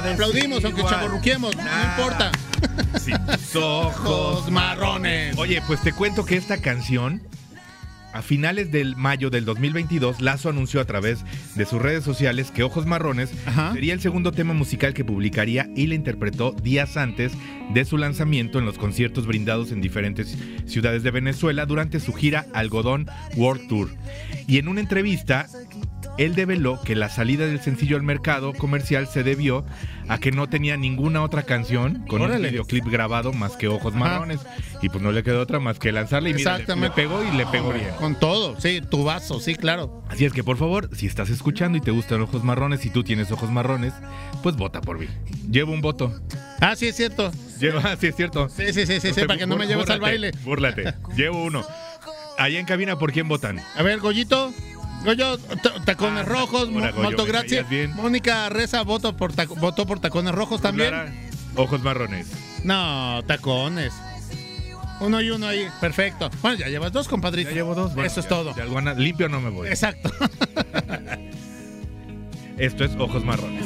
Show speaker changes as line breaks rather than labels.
decir
Aplaudimos, aunque
igual.
chavorruquemos, no importa.
Sí, ojos
marrones.
Oye, pues te cuento que esta canción, a finales del mayo del 2022, Lazo anunció a través de sus redes sociales que Ojos Marrones sería el segundo tema musical que publicaría y la interpretó días antes de su lanzamiento en los conciertos brindados en diferentes ciudades de Venezuela durante su gira Algodón World Tour. Y en una entrevista, él develó que la salida del sencillo al mercado comercial se debió a que no tenía ninguna otra canción con un videoclip grabado más que Ojos Marrones. Y pues no le quedó otra más que lanzarla y mira, le pegó y le pegó bien.
Con todo, sí, tu vaso, sí, claro.
Así es que por favor, si estás escuchando y te gustan Ojos Marrones y tú tienes ojos marrones, pues vota por mí. Llevo un voto.
Ah, sí, es cierto.
Sí, es cierto.
Sí, para que no me lleves al baile.
Búrlate, llevo uno. Allá en cabina, ¿por quién votan?
A ver, Goyito, tacones rojos,
hola, Goyo,
molto grazie. Mónica Reza votó por tacones rojos también.
Clara, Ojos Marrones.
No, tacones. Uno y uno ahí, perfecto. Bueno, ya llevas dos, compadrito.
Ya llevo dos. Bueno,
eso es todo.
De alguna limpio no me voy.
Exacto.
Esto es Ojos Marrones.